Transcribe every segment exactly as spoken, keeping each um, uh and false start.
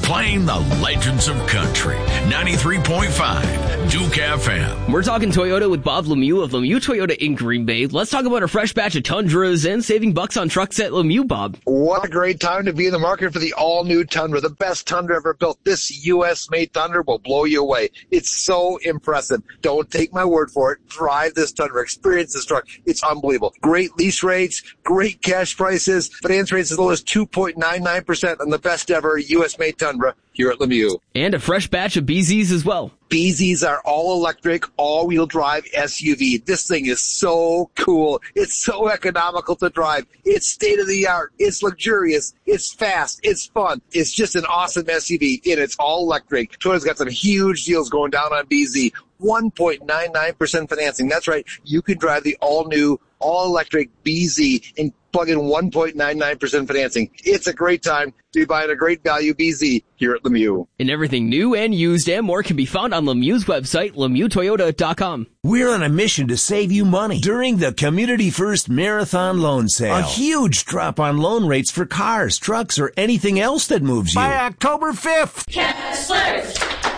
Playing the legends of country. ninety-three point five Duke F M. We're talking Toyota with Bob Lemieux of Lemieux Toyota in Green Bay. Let's talk about a fresh batch of Tundras and saving bucks on trucks at Lemieux, Bob. What a great time to be in the market for the all-new Tundra, the best Tundra ever built. This U S-made Tundra will blow you away. It's so impressive. Don't take my word for it. Drive this Tundra. Experience this truck. It's unbelievable. Great lease rates, great cash prices, finance rates as low as two point nine nine percent on the best ever U S-made Tundra here at Lemieux. And a fresh batch of B Zs as well. B Zs are all-electric, all-wheel drive S U V. This thing is so cool. It's so economical to drive. It's state-of-the-art. It's luxurious. It's fast. It's fun. It's just an awesome S U V, and it's all-electric. Toyota's got some huge deals going down on B Z. one point nine nine percent financing. That's right. You can drive the all-new, all-electric B Z and plug in one point nine nine percent financing. It's a great time to be buying a great value B Z here at Lemieux. And everything new and used and more can be found on Lemieux's website, Lemieux Toyota dot com. We're on a mission to save you money during the Community First Marathon Loan Sale. A huge drop on loan rates for cars, trucks, or anything else that moves you. By October fifth. Kessler's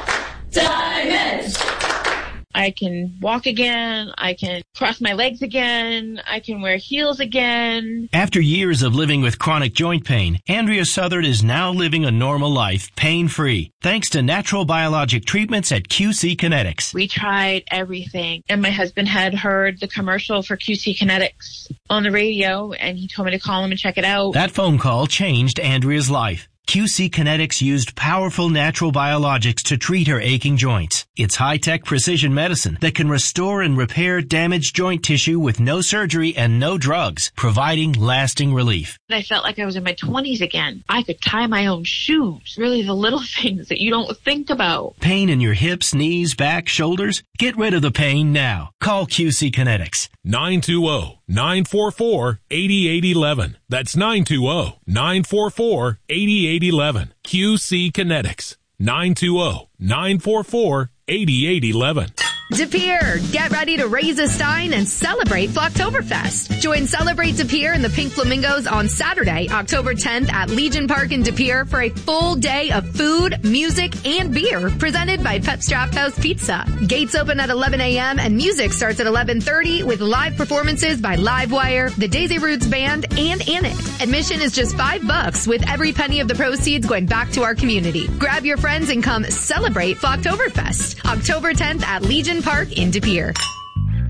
Diamonds. I can walk again. I can cross my legs again. I can wear heels again. After years of living with chronic joint pain, Andrea Southard is now living a normal life, pain-free, thanks to natural biologic treatments at Q C Kinetics. We tried everything, and my husband had heard the commercial for Q C Kinetics on the radio, and he told me to call him and check it out. That phone call changed Andrea's life. Q C Kinetics used powerful natural biologics to treat her aching joints. It's high-tech precision medicine that can restore and repair damaged joint tissue with no surgery and no drugs, providing lasting relief. I felt like I was in my twenties again. I could tie my own shoes. Really the little things that you don't think about. Pain in your hips, knees, back, shoulders? Get rid of the pain now. Call Q C Kinetics. nine two zero, nine four four, eight eight one one. That's nine two zero, nine four four, eight eight one one. Q C Kinetics. nine two zero, nine four four, eight eight one one. De Pere, get ready to raise a stein and celebrate Flocktoberfest. Join Celebrate De Pere and the Pink Flamingos on Saturday, October tenth at Legion Park in De Pere for a full day of food, music, and beer presented by Pep's Draft House Pizza. Gates open at eleven a.m. and music starts at eleven thirty with live performances by Livewire, the Daisy Roots Band, and Annette. Admission is just five bucks with every penny of the proceeds going back to our community. Grab your friends and come celebrate Flocktoberfest. October tenth at Legion Park in De Pere.